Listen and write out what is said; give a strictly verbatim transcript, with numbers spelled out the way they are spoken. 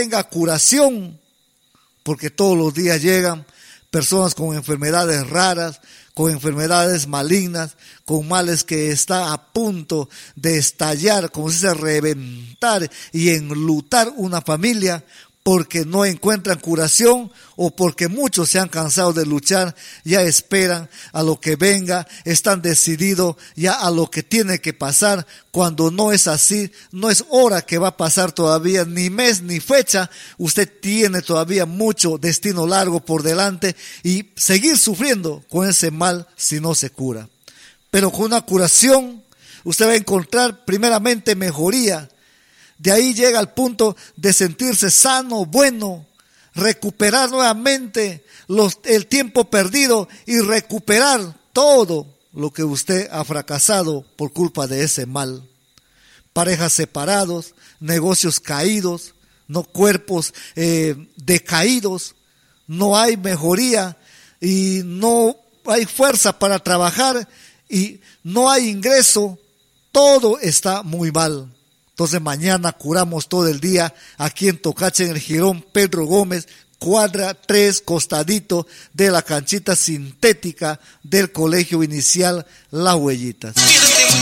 tenga curación, porque todos los días llegan personas con enfermedades raras, con enfermedades malignas, con males que está a punto de estallar, como se dice, reventar y enlutar una familia, porque no encuentran curación o porque muchos se han cansado de luchar, ya esperan a lo que venga, están decididos ya a lo que tiene que pasar, cuando no es así, no es hora que va a pasar todavía, ni mes ni fecha, usted tiene todavía mucho destino largo por delante y seguir sufriendo con ese mal si no se cura. Pero con una curación usted va a encontrar primeramente mejoría. De ahí llega al punto de sentirse sano, bueno, recuperar nuevamente los, el tiempo perdido y recuperar todo lo que usted ha fracasado por culpa de ese mal. Parejas separados, negocios caídos, no cuerpos eh, decaídos, no hay mejoría y no hay fuerza para trabajar y no hay ingreso, todo está muy mal. Entonces mañana curamos todo el día aquí en Tocache, en el Jirón Pedro Gómez, cuadra tres, costadito de la canchita sintética del Colegio Inicial Las Huellitas.